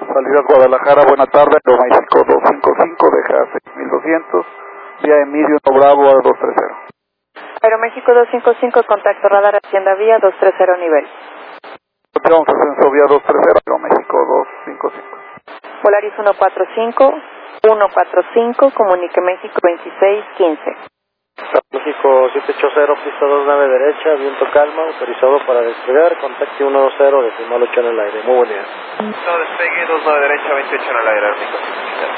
Salida Guadalajara, buena tarde, Aeroméxico 255, deja 6200, vía Emilio Bravo a 230. Aeroméxico 255, contacto radar Hacienda Vía 230 nivel. Vamos ascenso vía 230, Aeroméxico 255. Volaris 145, comunique México 2615. México 780, pista 2, nave derecha, viento calma, autorizado para despegar, contacto 120, decimal 8 en el aire. Muy buen día. No, despegue 2, nave derecha, 28 en el aire, México 780.